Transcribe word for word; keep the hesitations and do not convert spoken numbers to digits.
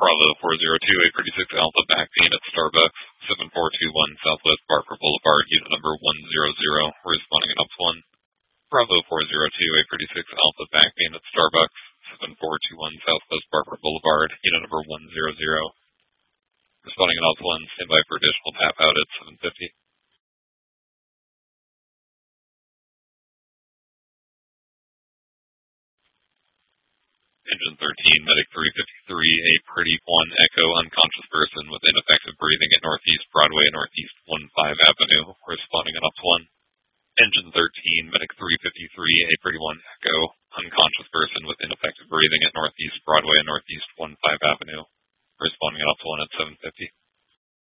Bravo four zero two, eight thirty-six Alpha, back pain at Starbucks, seven four two one Southwest Barker Boulevard, unit number one hundred, responding in up one. Bravo four zero two, eight thirty-six Alpha, back pain at Starbucks, seven four two one Southwest Barker Boulevard, unit number one hundred. Responding in up one, standby for additional tap out at seven fifty. Engine thirteen, Medic three fifty-three, a Pretty one Echo, unconscious person with ineffective breathing at Northeast Broadway, Northeast one five Avenue.